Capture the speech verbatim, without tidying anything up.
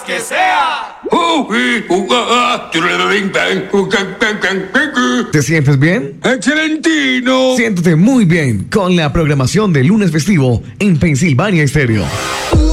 que sea. ¿Te sientes bien? ¡Excelentino! Siéntete muy bien con la programación de lunes festivo en Pensilvania Estéreo.